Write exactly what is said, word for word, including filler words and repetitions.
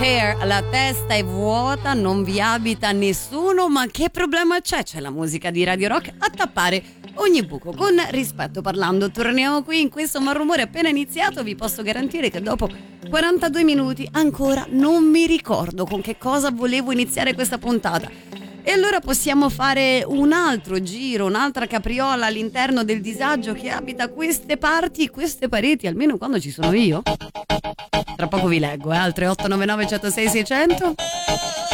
La testa è vuota, non vi abita nessuno, ma che problema c'è? C'è la musica di Radio Rock a tappare ogni buco. Con rispetto parlando, torniamo qui in questo malrumore appena iniziato. Vi posso garantire che dopo quarantadue minuti ancora non mi ricordo con che cosa volevo iniziare questa puntata. E allora possiamo fare un altro giro, un'altra capriola all'interno del disagio che abita queste parti, queste pareti, almeno quando ci sono io. Tra poco vi leggo, eh, al tre otto nove nove uno zero sei sei zero zero.